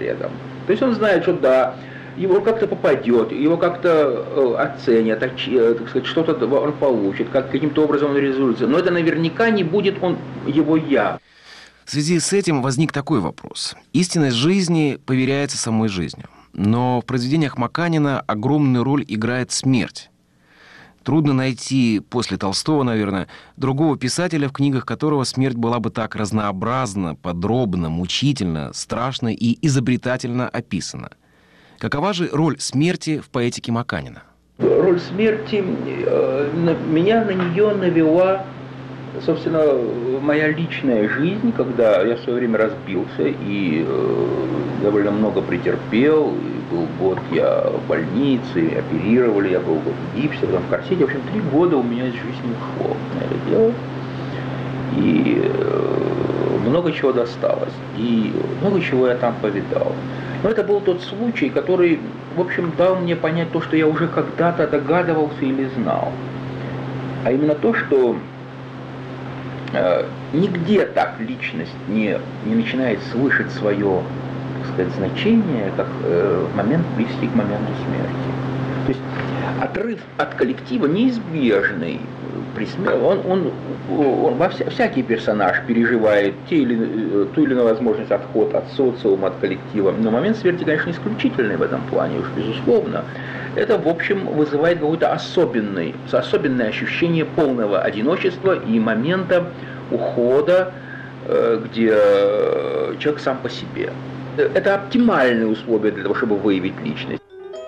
следом. То есть он знает, что да, его как-то попадет, его как-то оценят, так сказать, что-то он получит, каким-то образом он реализуется. Но это наверняка не будет его «я». В связи с этим возник такой вопрос. Истинность жизни поверяется самой жизнью. Но в произведениях Маканина огромную роль играет смерть. Трудно найти после Толстого, наверное, другого писателя, в книгах которого смерть была бы так разнообразно, подробно, мучительно, страшно и изобретательно описана. Какова же роль смерти в поэтике Маканина? Роль смерти, меня на нее навела, собственно, моя личная жизнь, когда я в свое время разбился и довольно много претерпел. И был год я в больнице, оперировали, я был год в гипсе, потом в корсете. В общем, 3 года у меня из жизни ушло на это дело. И много чего досталось. И много чего я там повидал. Но это был тот случай, который, в общем, дал мне понять то, что я уже когда-то догадывался или знал. А именно то, что нигде так личность не начинает слышать свое, так сказать, значение, как в момент близкий к моменту смерти. То есть отрыв от коллектива неизбежный. Всякий персонаж переживает ту или иную возможность отхода от социума, от коллектива. Но момент смерти, конечно, исключительный в этом плане, уж безусловно. Это, в общем, вызывает какое-то особенное ощущение полного одиночества и момента ухода, где человек сам по себе. Это оптимальные условия для того, чтобы выявить личность.